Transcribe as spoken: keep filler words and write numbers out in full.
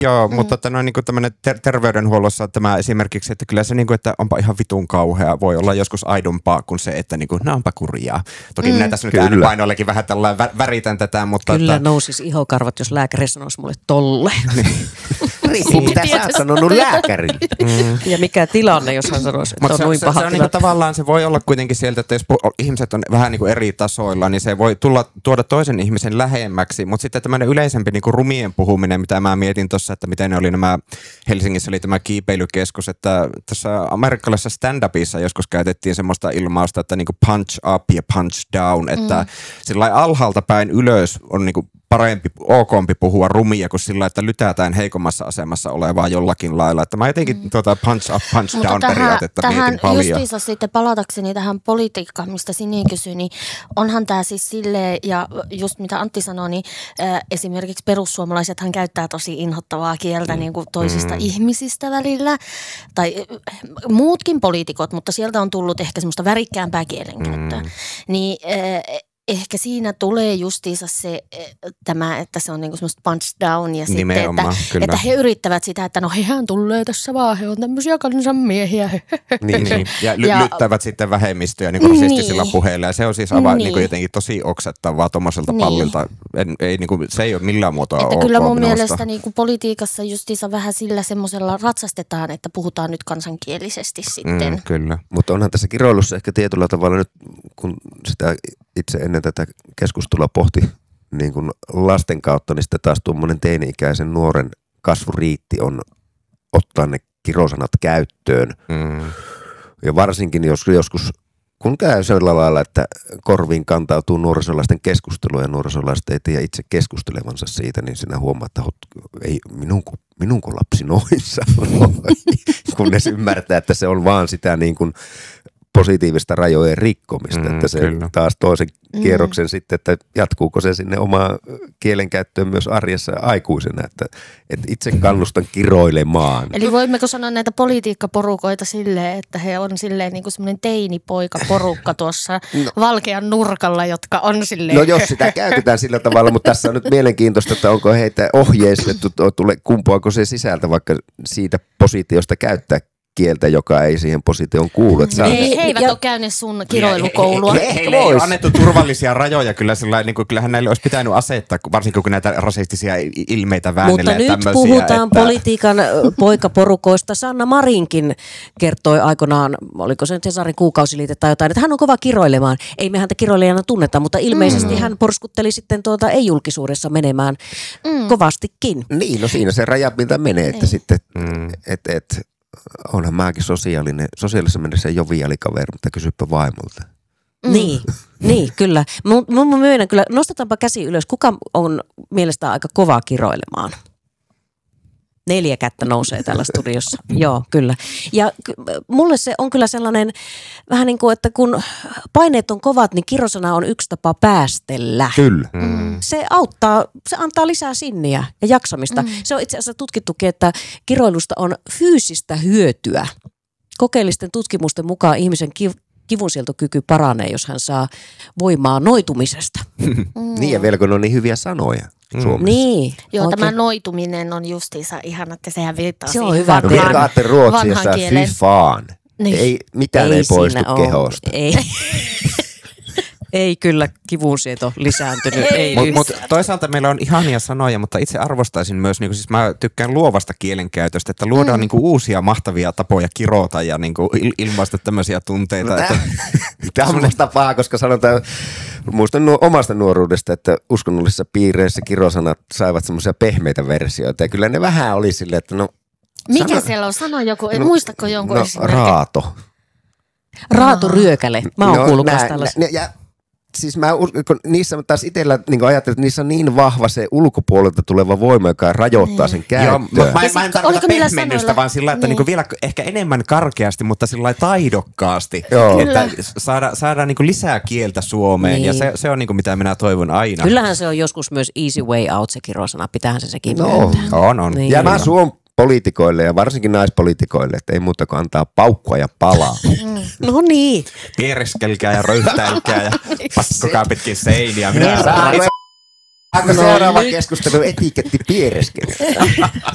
Joo, mm. mutta noin niin tämmöinen ter- terveydenhuollossa tämä esimerkiksi, että kyllä se niin kuin, että onpa ihan vitun kauhea, voi olla joskus aidompaa kuin se, että niin kuin, nämä onpa kurjaa. Toki mm. minä tässä nyt äänipainoillekin vähän tällä vä- väritän tätä, mutta... Kyllä että... nousisi ihokarvat, jos lääkäri sanoisi mulle tolle. Riippuu, mitä sä oot sanonut lääkärille. Mm. Ja mikä tilanne, jos hän sanoisi, että on se, noin se, paha se on niin kuin, tavallaan se voi olla kuitenkin sieltä, että jos ihmiset on vähän niin kuin eri tasoilla, niin se voi tulla, tuoda toisen ihmisen lähemmäksi, mutta sitten tämmöinen yleisempi niin kuin rumien puhuminen, mitä mä mietin tuossa, että miten ne oli nämä, Helsingissä oli tämä kiipeilykeskus, että tässä amerikkalaisessa stand-upissa joskus käytettiin semmoista ilmausta, että niin kuin punch up ja punch down, että mm. sillä alhaalta päin ylös on niin kuin parempi, okompi puhua rumia kuin sillä, että lytätään heikommassa asemassa olevaa jollakin lailla. Että mä jotenkin mm. tuota punch up, punch Mutta down tähän, periaatetta tähän mietin paljon. justiinsa sitten palatakseni tähän politiikkaan, mistä Sini kysyi, niin onhan tämä siis silleen, ja just mitä Antti sanoi, niin äh, esimerkiksi perussuomalaisethan käyttää tosi inhottavaa kieltä mm. niin kuin toisista mm. ihmisistä välillä, tai äh, muutkin poliitikot, mutta sieltä on tullut ehkä semmoista värikkäämpää kielenkäyttöä. Mm. Niin äh, ehkä siinä tulee justiinsa se, tämä, että se on niinku semmoista punch down ja sitten, että, että he yrittävät sitä, että no hehän tulee tässä vaan, he on tämmöisiä kansanmiehiä. Niin, niin. Ja, ly- ja lyttävät sitten vähemmistöjä niin rasistisilla niin. puheilla ja se on siis aivan niin. niin jotenkin tosi oksettavaa tuommoiselta niin. pallilta. En, ei, niin kuin, se ei ole millään muotoa että ok kyllä mun minusta. mielestä niin kuin politiikassa justiinsa vähän sillä semmoisella ratsastetaan, että puhutaan nyt kansankielisesti sitten. Mm, kyllä. Mutta onhan tässä kiroilussa ehkä tietyllä tavalla nyt, kun sitä itse ennen tätä keskustelua pohti niin kuin lasten kautta, niin sitten taas tuommoinen teini-ikäisen nuoren kasvuriitti on ottaa ne kirosanat käyttöön. Mm. Ja varsinkin jos joskus, kun käy sillä lailla, että korviin kantautuu nuorisolaisten keskustelua ja nuorisolaiset ei tiedä itse keskustelevansa siitä, niin sinä huomaat, että ei minunko, minunko lapsi noin sanoo, kunnes ymmärtää, että se on vaan sitä niin kuin positiivista rajojen rikkomista, mm, että se kyllä. taas toisen kierroksen mm. sitten, että jatkuuko se sinne omaa kielenkäyttöön myös arjessa aikuisena, että, että itse kannustan kiroilemaan. Eli voimmeko sanoa näitä politiikkaporukoita silleen, että he on silleen niin kuin semmoinen teinipoikaporukka tuossa no. valkean nurkalla, jotka on silleen. No jos sitä käytetään sillä tavalla, mutta tässä on nyt mielenkiintoista, että onko heitä ohjeistettu, tule, kumpuako se sisältä vaikka siitä positiosta käyttää kieltä, joka ei siihen positioon kuulu. He, he eivät ja, ole käyneet sun kiroilukoulua. He, he, heille ei ole annettu turvallisia rajoja. Kyllä sillä, niin kuin, kyllähän näille olisi pitänyt asettaa, varsinkin kun näitä rasistisia ilmeitä väännellä. Mutta nyt puhutaan että... politiikan poikaporukoista. Sanna Marinkin kertoi aikoinaan, oliko se nyt Hesarin kuukausiliite tai jotain, että hän on kova kiroilemaan. Ei me häntä kiroilijana tunneta, mutta ilmeisesti mm. hän porskutteli sitten tuota ei-julkisuudessa menemään mm. kovastikin. Niin, no siinä se rajapinta menee, että ei. sitten, mm. että et, onhan mäkin sosiaalinen, sosiaalisessa mielessä joviaalikaveri, mutta kysypä vaimolta. Mm. Niin, niin, kyllä. Mä, mä myönnän kyllä, nostetaanpa käsi ylös. Kuka on mielestään aika kova kiroilemaan? Neljä kättä nousee täällä studiossa. Joo, kyllä. Ja mulle se on kyllä sellainen vähän niin kuin, että kun paineet on kovat, niin kirosana on yksi tapa päästellä. Kyllä. Mm. Se auttaa, se antaa lisää sinniä ja jaksamista. Mm. Se on itse asiassa tutkittukin, että kiroilusta on fyysistä hyötyä. Kokeellisten tutkimusten mukaan ihmisen kiv- kivunsietokyky paranee, jos hän saa voimaa noitumisesta. Mm. Niin ja vielä kun on niin hyviä sanoja. Suomessa. Niin. Joo, oikein. Tämä noituminen on justiinsa ihana, että sehän viittaa se on hyvä. No virkaatte Ruotsissa fy fan. Niin. Ei, mitään ei, ei poistu kehosta. Ei. Ei kyllä kivunsieto lisääntynyt. ei Mutta mut toisaalta meillä on ihania sanoja, mutta itse arvostaisin myös, niin siis mä tykkään luovasta kielenkäytöstä, että luodaan mm. niin kuin uusia mahtavia tapoja kirota ja niin kuin il- ilmaista tämmöisiä tunteita. No, että... Tämä on musta paha, koska sanotaan, muistan nuo, omasta nuoruudesta, että uskonnollisissa piireissä kirosanat saivat semmoisia pehmeitä versioita ja kyllä ne vähän oli silleen, että no... Mikä sano... siellä on? Sano joku, no, muistatko jonkun no, esimerkki? Raato. Raato ryökäle. Mä oon no, kuullut myös tällaisen. Ja siis mä kun niissä taas itsellä niin ajattelin, että niissä on niin vahva se ulkopuolelta tuleva voima, joka rajoittaa sen käyttöön. Joo, mä, en, mä en tarkoita pehmennystä, vaan sillä että niin. Niin vielä ehkä enemmän karkeasti, mutta sillä taidokkaasti. Joo. Että saada, saadaan niin lisää kieltä Suomeen niin. Ja se, se on niin mitä minä toivon aina. Kyllähän se on joskus myös easy way out se kirosana, pitäähän se sekin no. myöntää. On, on. Niin. Ja mä suon poliitikoille ja varsinkin naispoliitikoille, että ei muuta kuin antaa paukkua ja palaa. No niin. Piereskelkää ja röyhtäilkää ja passkokaa pitkin seiniä. Minä Saanko seuraava keskustelu etiketti piereskelystä?